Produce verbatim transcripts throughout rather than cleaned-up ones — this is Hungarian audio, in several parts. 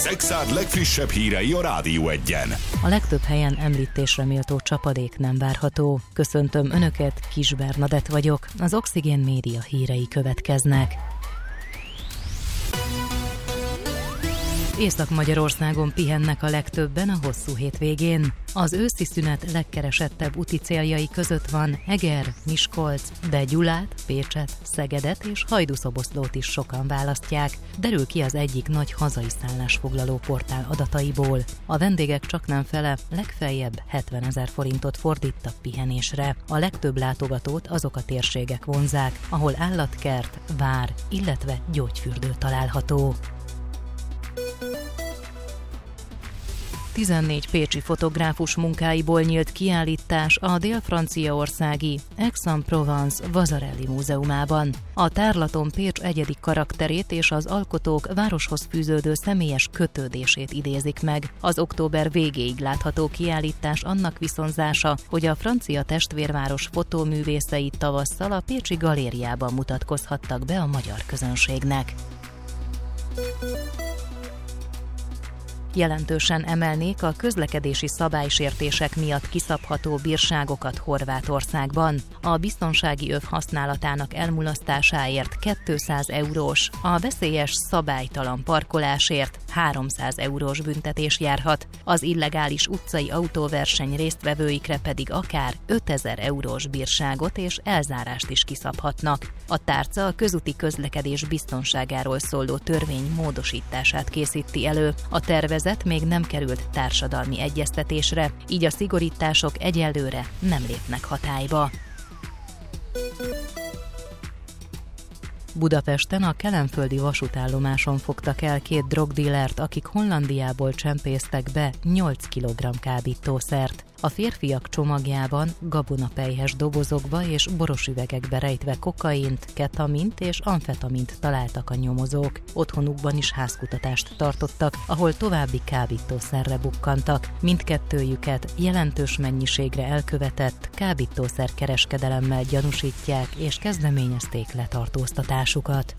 Szexárd legfrissebb hírei a Rádió Egyen. A legtöbb helyen említésre méltó csapadék nem várható. Köszöntöm Önöket, Kis Bernadett vagyok. Az Oxigén Média hírei következnek. Észak-Magyarországon pihennek a legtöbben a hosszú hétvégén. Az őszi szünet legkeresettebb úti céljai között van Eger, Miskolc, de Gyulát, Pécset, Szegedet és Hajdúszoboszlót is sokan választják, derül ki az egyik nagy hazai szállásfoglaló portál adataiból. A vendégek csaknem fele legfeljebb hetvenezer forintot fordít a pihenésre. A legtöbb látogatót azok a térségek vonzák, ahol állatkert, vár, illetve gyógyfürdő található. tizennégy pécsi fotográfus munkáiból nyílt kiállítás a dél-franciaországi Aix-en-Provence Vasarely múzeumában. A tárlaton Pécs egyedi karakterét és az alkotók városhoz fűződő személyes kötődését idézik meg. Az október végéig látható kiállítás annak viszonzása, hogy a francia testvérváros fotóművészei tavasszal a pécsi galériában mutatkozhattak be a magyar közönségnek. Jelentősen emelnék a közlekedési szabálysértések miatt kiszabható bírságokat Horvátországban. A biztonsági öv használatának elmulasztásáért kétszáz eurós, a veszélyes szabálytalan parkolásért háromszáz eurós büntetés járhat, az illegális utcai autóverseny résztvevőikre pedig akár ötezer eurós bírságot és elzárást is kiszabhatnak. A tárca a közúti közlekedés biztonságáról szóló törvény módosítását készíti elő. A tervezet még nem került társadalmi egyeztetésre, így a szigorítások egyelőre nem lépnek hatályba. Budapesten a kelenföldi vasútállomáson fogtak el két drogdílert, akik Hollandiából csempésztek be nyolc kilogramm kábítószert. A férfiak csomagjában gabonapelyhes dobozokba és borosüvegekbe rejtve kokaint, ketamint és amfetamint találtak a nyomozók. Otthonukban is házkutatást tartottak, ahol további kábítószerre bukkantak. Mindkettőjüket jelentős mennyiségre elkövetett kábítószer-kereskedelemmel gyanúsítják és kezdeményezték letartóztatásukat.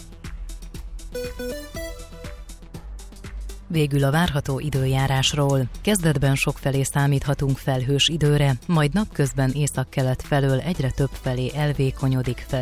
Végül a várható időjárásról. Kezdetben sokfelé számíthatunk felhős időre, majd napközben északkelet felől egyre több felé elvékonyodik fel